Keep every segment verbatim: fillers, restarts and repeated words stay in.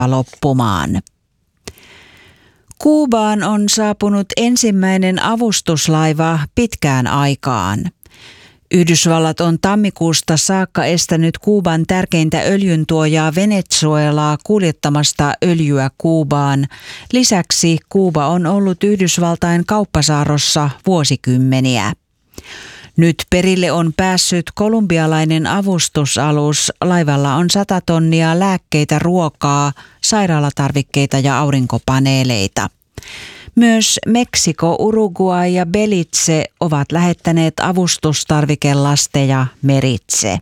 loppumaan. Kuubaan on saapunut ensimmäinen avustuslaiva pitkään aikaan. Yhdysvallat on tammikuusta saakka estänyt Kuuban tärkeintä öljyntuojaa Venezuelaa kuljettamasta öljyä Kuubaan. Lisäksi Kuuba on ollut Yhdysvaltain kauppasaarrossa vuosikymmeniä. Nyt perille on päässyt kolumbialainen avustusalus. Laivalla on sata tonnia lääkkeitä, ruokaa, sairaalatarvikkeita ja aurinkopaneeleita. Myös Meksiko, Uruguay ja Belize ovat lähettäneet avustustarvikelasteja meritse.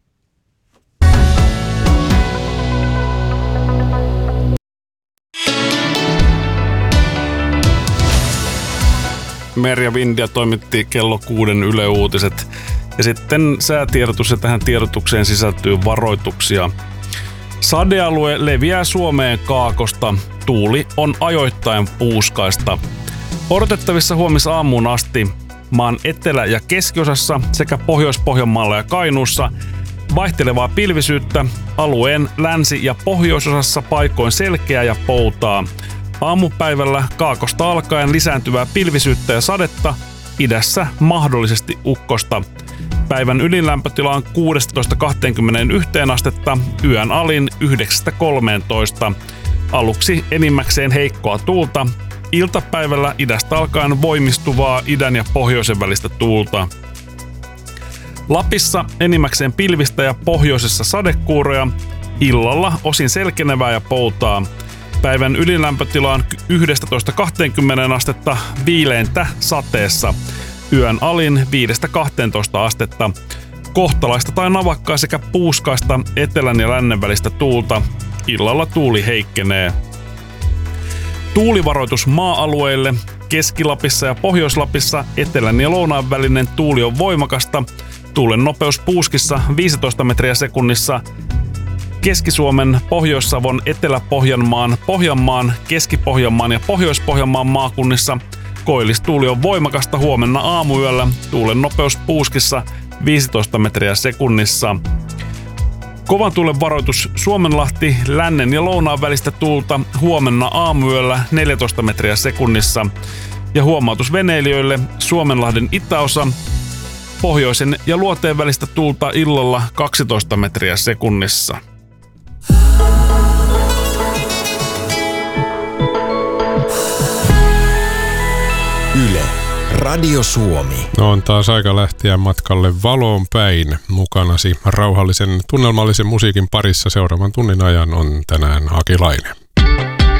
Merja Vindia toimitti kello kuuden Yle Uutiset. Ja sitten säätiedotus, ja tähän tiedotukseen sisältyy varoituksia. Sadealue leviää Suomeen kaakosta. Tuuli on ajoittain puuskaista. Odotettavissa huomisaamuun asti maan etelä- ja keskiosassa sekä Pohjois-Pohjanmaalla ja Kainuussa vaihtelevaa pilvisyyttä, alueen länsi- ja pohjoisosassa paikoin selkeää ja poutaa. Aamupäivällä kaakosta alkaen lisääntyvää pilvisyyttä ja sadetta, idässä mahdollisesti ukkosta. Päivän ylinlämpötila on kuusitoista kaksikymmentäyksi astetta, yön alin yhdeksästä kolmeentoista. Aluksi enimmäkseen heikkoa tuulta, iltapäivällä idästä alkaen voimistuvaa idän ja pohjoisen välistä tuulta. Lapissa enimmäkseen pilvistä ja pohjoisessa sadekuuroja, illalla osin selkenevää ja poutaa. Päivän ylilämpötila on yksitoista kaksikymmentä astetta, viileintä sateessa. Yön alin viidestä kahteentoista astetta. Kohtalaista tai navakkaa sekä puuskaista etelän ja lännen välistä tuulta. Illalla tuuli heikkenee. Tuulivaroitus maa-alueille. Keski-Lapissa ja Pohjois-Lapissa etelän ja lounaan välinen tuuli on voimakasta. Tuulen nopeus puuskissa viisitoista metriä sekunnissa. Keski-Suomen, Pohjois-Savon, Etelä-Pohjanmaan, Pohjanmaan, Keski-Pohjanmaan ja Pohjois-Pohjanmaan maakunnissa koillistuuli on voimakasta huomenna aamuyöllä. Tuulen nopeus puuskissa viisitoista metriä sekunnissa. Kovan tuulen varoitus Suomenlahti, lännen ja lounaan välistä tuulta huomenna aamuyöllä neljätoista metriä sekunnissa. Ja huomautus veneilijöille Suomenlahden itäosa, pohjoisen ja luoteen välistä tuulta illalla kaksitoista metriä sekunnissa. Yle, Radio Suomi. No on taas aika lähteä matkalle valoon päin. Mukanasi rauhallisen tunnelmallisen musiikin parissa seuraavan tunnin ajan on tänään Aki Laine.